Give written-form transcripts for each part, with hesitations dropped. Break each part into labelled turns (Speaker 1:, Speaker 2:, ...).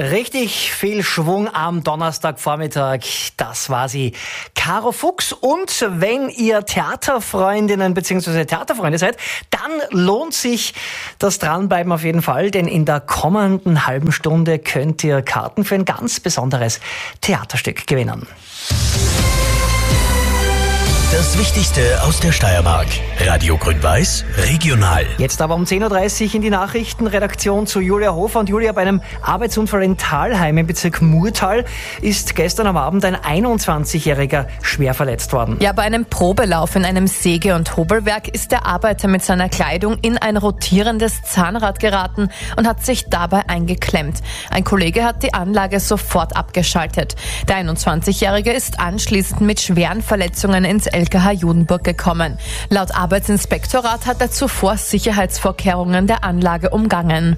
Speaker 1: Richtig viel Schwung am Donnerstagvormittag. Das war sie, Caro Fuchs. Und wenn ihr Theaterfreundinnen bzw. Theaterfreunde seid, dann lohnt sich das Dranbleiben auf jeden Fall, denn in der kommenden halben Stunde könnt ihr Karten für ein ganz besonderes Theaterstück gewinnen.
Speaker 2: Das Wichtigste aus der Steiermark. Radio Grün-Weiß, regional.
Speaker 1: Jetzt aber um 10.30 Uhr in die Nachrichtenredaktion zu Julia Hofer. Und Julia, bei einem Arbeitsunfall in Thalheim im Bezirk Murtal ist gestern am Abend ein 21-Jähriger schwer verletzt worden.
Speaker 3: Ja, bei einem Probelauf in einem Säge- und Hobelwerk ist der Arbeiter mit seiner Kleidung in ein rotierendes Zahnrad geraten und hat sich dabei eingeklemmt. Ein Kollege hat die Anlage sofort abgeschaltet. Der 21-Jährige ist anschließend mit schweren Verletzungen ins LKH Judenburg gekommen. Laut Arbeitsinspektorat hat er zuvor Sicherheitsvorkehrungen der Anlage umgangen.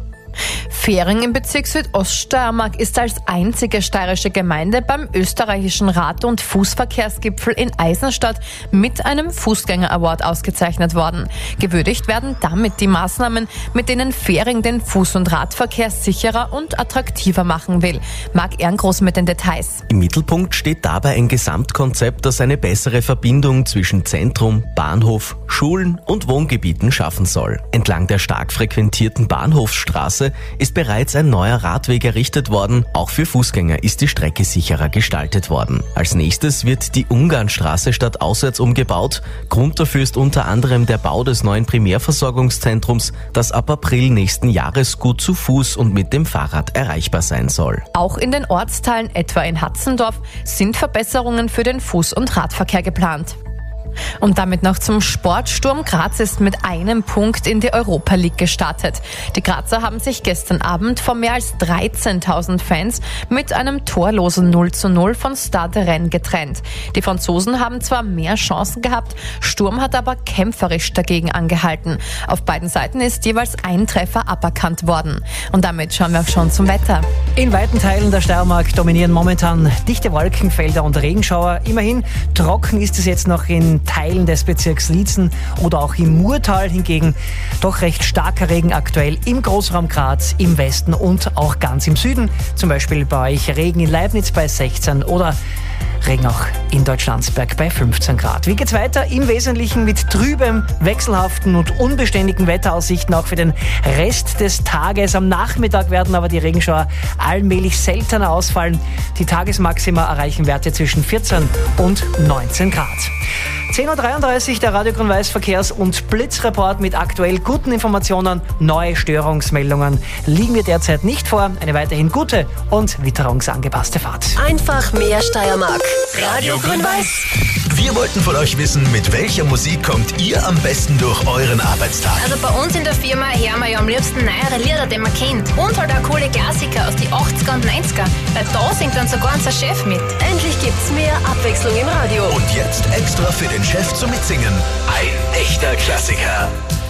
Speaker 3: Fähring im Bezirk Südoststeiermark ist als einzige steirische Gemeinde beim österreichischen Rad- und Fußverkehrsgipfel in Eisenstadt mit einem Fußgänger-Award ausgezeichnet worden. Gewürdigt werden damit die Maßnahmen, mit denen Fähring den Fuß- und Radverkehr sicherer und attraktiver machen will. Marc Ehrengroß mit den Details.
Speaker 4: Im Mittelpunkt steht dabei ein Gesamtkonzept, das eine bessere Verbindung zwischen Zentrum, Bahnhof, Schulen und Wohngebieten schaffen soll. Entlang der stark frequentierten Bahnhofsstraße ist bereits ein neuer Radweg errichtet worden. Auch für Fußgänger ist die Strecke sicherer gestaltet worden. Als nächstes wird die Ungarnstraße stadtauswärts umgebaut. Grund dafür ist unter anderem der Bau des neuen Primärversorgungszentrums, das ab April nächsten Jahres gut zu Fuß und mit dem Fahrrad erreichbar sein soll.
Speaker 3: Auch in den Ortsteilen, etwa in Hatzendorf, sind Verbesserungen für den Fuß- und Radverkehr geplant. Und damit noch zum Sport. Sturm Graz ist mit einem Punkt in die Europa League gestartet. Die Grazer haben sich gestern Abend vor mehr als 13.000 Fans mit einem torlosen 0:0 von Stade Rennes getrennt. Die Franzosen haben zwar mehr Chancen gehabt, Sturm hat aber kämpferisch dagegen angehalten. Auf beiden Seiten ist jeweils ein Treffer aberkannt worden. Und damit schauen wir auch schon zum Wetter.
Speaker 1: In weiten Teilen der Steiermark dominieren momentan dichte Wolkenfelder und Regenschauer. Immerhin trocken ist es jetzt noch in Teilen des Bezirks Liezen oder auch im Murtal, hingegen doch recht starker Regen aktuell im Großraum Graz, im Westen und auch ganz im Süden. Zum Beispiel bei euch Regen in Leibniz bei 16 oder Regen auch in Deutschlandsberg bei 15 Grad. Wie geht's weiter? Im Wesentlichen mit trübem, wechselhaften und unbeständigen Wetteraussichten auch für den Rest des Tages. Am Nachmittag werden aber die Regenschauer allmählich seltener ausfallen. Die Tagesmaxima erreichen Werte zwischen 14 und 19 Grad. 10.33 Uhr, der Radio Grün-Weiß Verkehrs- und Blitzreport mit aktuell guten Informationen. Neue Störungsmeldungen liegen mir derzeit nicht vor. Eine weiterhin gute und witterungsangepasste Fahrt.
Speaker 5: Einfach mehr Steiermark. Radio Grün-Weiß.
Speaker 2: Wir wollten von euch wissen, mit welcher Musik kommt ihr am besten durch euren Arbeitstag?
Speaker 6: Also bei uns in der Firma hören wir ja am liebsten neuere Lieder, die man kennt. Und halt auch coole Klassiker aus den 80er und 90er. Weil da singt dann sogar unser Chef mit.
Speaker 5: Endlich gibt's mehr Abwechslung im Radio.
Speaker 2: Und jetzt extra für den Chef zum Mitsingen. Ein echter Klassiker.